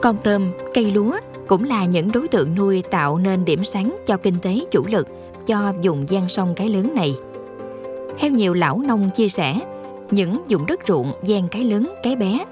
Con tôm, cây lúa cũng là những đối tượng nuôi tạo nên điểm sáng cho kinh tế chủ lực cho vùng gian sông Cái Lớn này. Theo nhiều lão nông chia sẻ, những vùng đất ruộng gian Cái Lớn, Cái Bé